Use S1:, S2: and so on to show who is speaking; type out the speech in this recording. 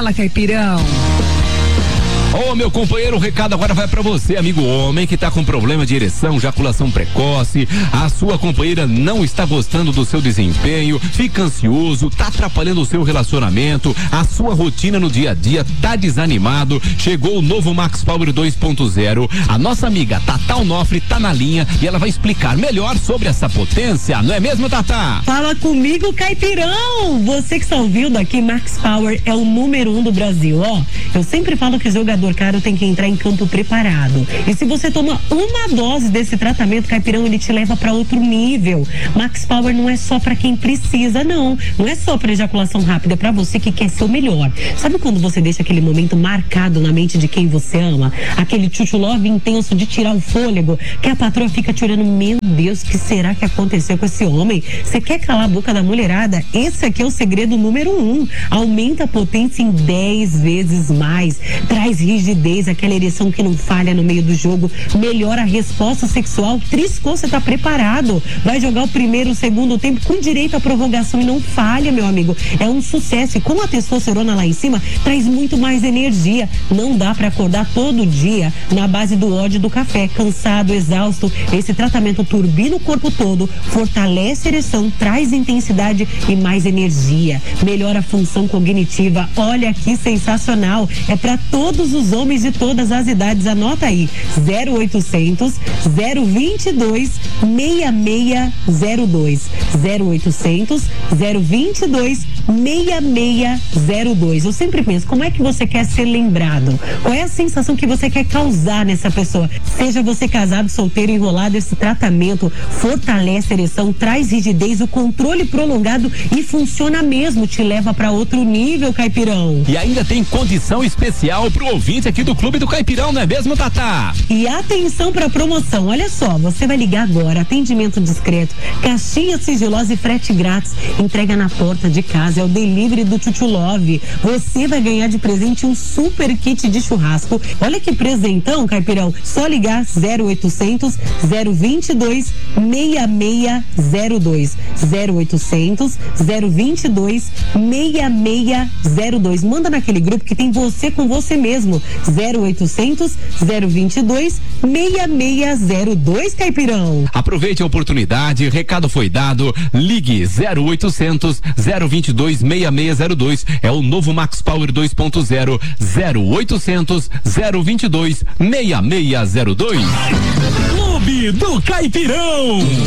S1: Fala, Caipirão.
S2: Ô, meu companheiro, o recado agora vai pra você, amigo homem, que tá com problema de ereção, ejaculação precoce, a sua companheira não está gostando do seu desempenho, fica ansioso, tá atrapalhando o seu relacionamento, a sua rotina no dia a dia, tá desanimado. Chegou o novo Max Power 2.0. A nossa amiga Tatá Onofre tá na linha e ela vai explicar melhor sobre essa potência, não é mesmo, Tatá?
S3: Fala comigo, Caipirão! Você que está ouvindo aqui, Max Power é o número 1 do Brasil, ó. Eu sempre falo que o jogador caro tem que entrar em campo preparado. E se você toma uma dose desse tratamento, Caipirão, ele te leva para outro nível. Max Power não é só para quem precisa, não. Não é só para ejaculação rápida, é para você que quer ser o melhor. Sabe quando você deixa aquele momento marcado na mente de quem você ama? Aquele chuchu-love intenso de tirar o fôlego, que a patroa fica te olhando, meu Deus, o que será que aconteceu com esse homem? Você quer calar a boca da mulherada? Esse aqui é o segredo número 1. Aumenta a potência em 10 vezes mais. Traz rigidez, aquela ereção que não falha no meio do jogo, melhora a resposta sexual. Triscou, você tá preparado, vai jogar o primeiro, o segundo tempo com direito à prorrogação e não falha, meu amigo, é um sucesso. E com a testosterona lá em cima, traz muito mais energia. Não dá para acordar todo dia na base do ódio do café, cansado, exausto. Esse tratamento turbina o corpo todo, fortalece a ereção, traz intensidade e mais energia, melhora a função cognitiva. Olha que sensacional, é para todos os homens de todas as idades. Anota aí, 0800 022 6602, 0800 022 6602. Eu sempre penso, como é que você quer ser lembrado? Qual é a sensação que você quer causar nessa pessoa? Seja você casado, solteiro, enrolado, esse tratamento fortalece a ereção, traz rigidez, o controle prolongado e funciona mesmo, te leva para outro nível, Caipirão.
S2: E ainda tem condição especial pro ouvinte aqui do Clube do Caipirão, não é mesmo, Tatá?
S3: E atenção para a promoção, olha só, você vai ligar agora, atendimento discreto, caixinha sigilosa e frete grátis, entrega na porta de casa, é o delivery do Chuchu Love. Você vai ganhar de presente um super kit de churrasco. Olha que presentão, Caipirão, só ligar 0800 022 6602, 0800 022 6602. Manda naquele grupo que tem você com você mesmo, 0800 022 6602, Caipirão.
S2: Aproveite a oportunidade, recado foi dado, ligue 0800 022 6602, é o novo Max Power 2.0, 0800 022 6602.
S4: Clube do Caipirão.